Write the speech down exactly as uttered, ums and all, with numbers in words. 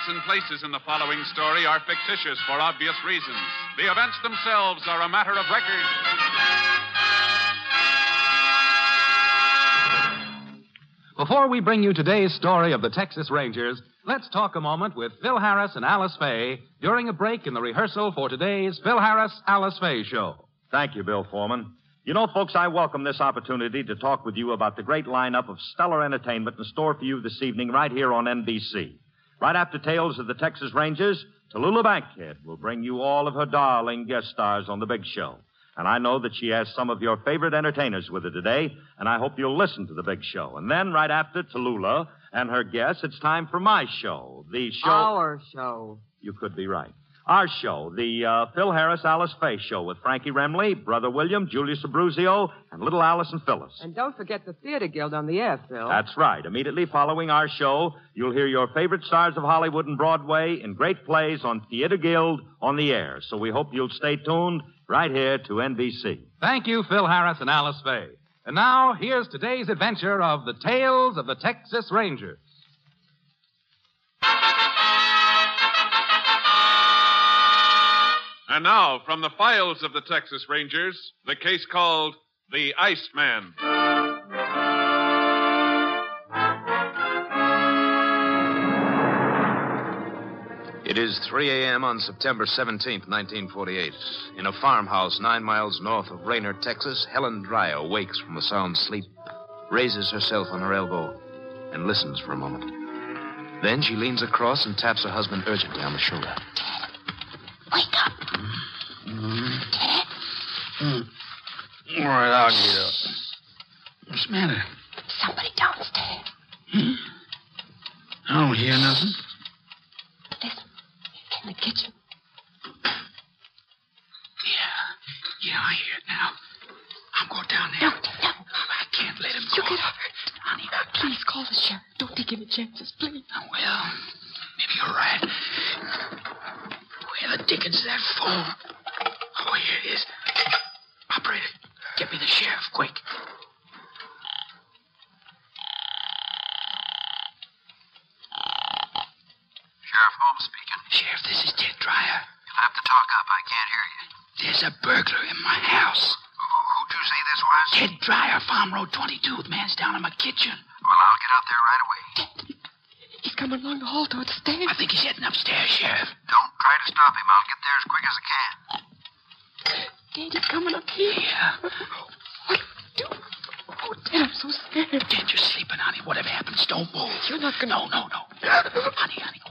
and places in the following story are fictitious for obvious reasons. The events themselves are a matter of record. Before we bring you today's story of the Texas Rangers, let's talk a moment with Phil Harris and Alice Faye during a break in the rehearsal for today's Phil Harris, Alice Faye show. Thank you, Bill Foreman. You know, folks, I welcome this opportunity to talk with you about the great lineup of stellar entertainment in store for you this evening right here on N B C. Right after Tales of the Texas Rangers, Tallulah Bankhead will bring you all of her darling guest stars on the big show. And I know that she has some of your favorite entertainers with her today, and I hope you'll listen to the big show. And then, right after Tallulah and her guests, it's time for my show, the show... Our show. You could be right. Our show, the uh, Phil Harris, Alice Faye show with Frankie Remley, Brother William, Julius Abruzio, and little Alice and Phyllis. And don't forget the Theater Guild on the air, Phil. That's right. Immediately following our show, you'll hear your favorite stars of Hollywood and Broadway in great plays on Theater Guild on the air. So we hope you'll stay tuned right here to N B C. Thank you, Phil Harris and Alice Faye. And now, here's today's adventure of the Tales of the Texas Rangers. And now, from the files of the Texas Rangers, the case called The Iceman. It is three a.m. on September seventeenth, nineteen forty-eight. In a farmhouse nine miles north of Raynor, Texas, Helen Dreyer wakes from a sound sleep, raises herself on her elbow, and listens for a moment. Then she leans across and taps her husband urgently on the shoulder. Wake up. Mm-hmm. Mm. All right, I'll get up. What's the matter? Somebody downstairs. Hmm? I don't hear nothing. Listen, it's in the kitchen. Yeah, yeah, I hear it now. I'm going down there. No, no. I can't let him You go. get hurt. Honey, Please call the sheriff. Don't take any chances, please. oh, well, maybe you're right. Where the dickens is that phone? Oh, here it is. Operator, get me the sheriff, quick. Sheriff Holmes speaking. Sheriff, this is Ted Dreyer. You'll have to talk up. I can't hear you. There's a burglar in my house. Who, who'd you say this was? Ted Dreyer, Farm Road twenty-two. The man's down in my kitchen. Well, I'll get out there right away. He's coming along the hall towards the stairs. I think he's heading upstairs, Sheriff. Don't try to stop him. I'll get there as quick as I can. Dad, he's coming up here. Yeah. What do we do? Oh, Dad, I'm so scared. Ted, you're sleeping, honey. Whatever happens, don't move. You're not gonna... No, no, no. honey, honey,